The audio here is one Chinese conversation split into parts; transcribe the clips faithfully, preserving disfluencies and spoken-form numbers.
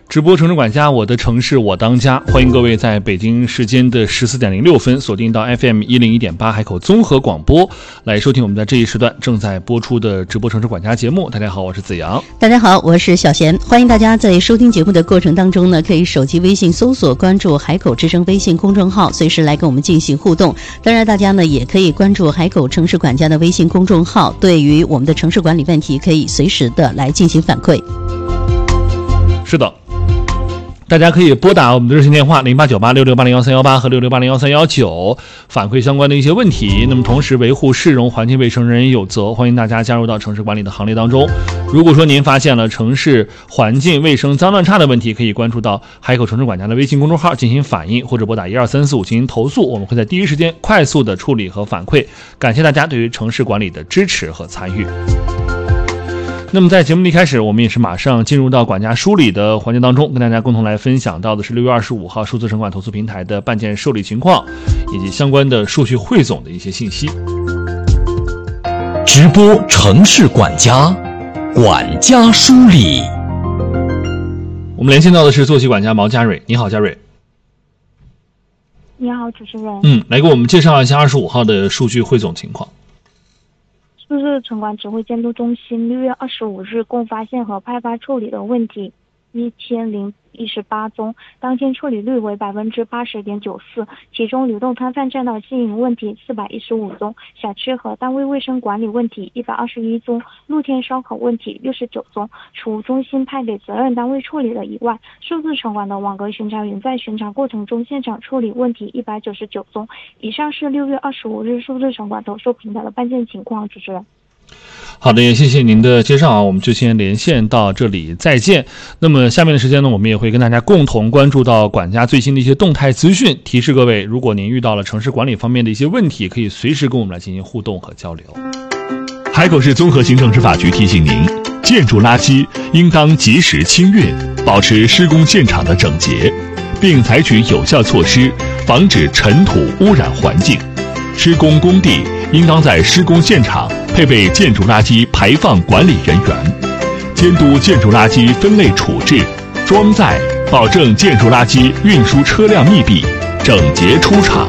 直播城市管家，我的城市我当家，欢迎各位在北京时间的十四点零六分锁定到 F M 一零一点八海口综合广播，来收听我们在这一时段正在播出的直播城市管家节目。大家好，我是子阳。 大家好，我是小贤。欢迎大家在收听节目的过程当中呢，可以手机微信搜索关注海口之声微信公众号，随时来跟我们进行互动。当然，大家呢也可以关注海口城市管家的微信公众号，对于我们的城市管理问题，可以随时的来进行反馈。 是的。大家可以拨打我们的热线电话零八九八六六八零幺三幺八和六六八零幺三幺九，反馈相关的一些问题。那么同时维护市容环境卫生人人有责，欢迎大家加入到城市管理的行列当中。如果说您发现了城市环境卫生脏乱差的问题，可以关注到海口城市管家的微信公众号进行反映，或者拨打一二三四五进行投诉，我们会在第一时间快速的处理和反馈。感谢大家对于城市管理的支持和参与。那么在节目的一开始，我们也是马上进入到管家梳理的环节当中，跟大家共同来分享到的是六月二十五号数字城管投诉平台的办件受理情况以及相关的数据汇总的一些信息。 直播城市管家，管家梳理。 我们连线到的是坐骑管家毛佳蕊。你好，佳蕊。 你好，主持人。 嗯，来给我们介绍一下二十五号的数据汇总情况。 数字城管指挥监督中心六月二十五日共发现和派发处理的问题一千零一十八宗，当天处理率为百分之八十点九四，其中流动摊贩占到经营问题四百一十五宗，小区和单位卫生管理问题一百二十一宗，露天烧烤问题六十九宗。除中心派给责任单位处理的以外，数字城管的网格巡查员在巡查过程中现场处理问题一百九十九宗。以上是六月二十五日数字城管投诉平台的办件情况。主持人。 好的，也谢谢您的介绍啊，我们就先连线到这里，再见。那么下面的时间呢，我们也会跟大家共同关注到管家最新的一些动态资讯，提示各位，如果您遇到了城市管理方面的一些问题，可以随时跟我们来进行互动和交流。 海口市综合行政执法局提醒您，建筑垃圾应当及时清运，保持施工现场的整洁，并采取有效措施，防止尘土污染环境。施工工地应当在施工现场配备建筑垃圾排放管理人员，监督建筑垃圾分类处置、装载，保证建筑垃圾运输车辆密闭、整洁出厂。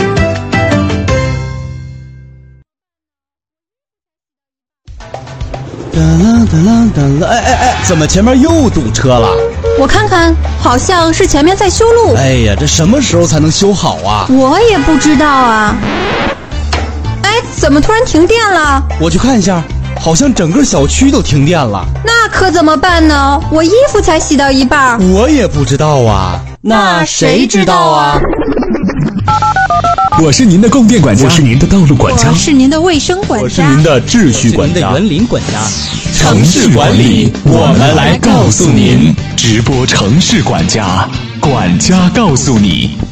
哒啦哒啦哒啦！哎哎哎，怎么前面又堵车了？ 我看看，好像是前面在修路。 哎呀，这什么时候才能修好啊？ 我也不知道啊。哎，怎么突然停电了？ 我去看一下，好像整个小区都停电了。 那可怎么办呢？我衣服才洗到一半。 我也不知道啊。那谁知道啊？ 我是您的供电管家，我是您的道路管家， 我是您的卫生管家， 我是您的秩序管家， 园林管家。 城市管理，我们来告诉您。直播城市管家，管家告诉你。